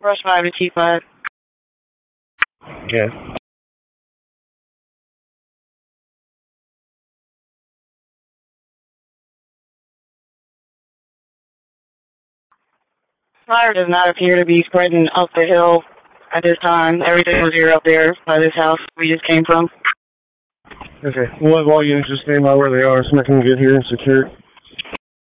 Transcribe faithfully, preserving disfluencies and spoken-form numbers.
Rush five to T five. Yeah. Fire does not appear to be spreading up the hill at this time. Everything was here up there by this house we just came from. Okay. We'll have all units just stand by where they are so I can get here and secure it.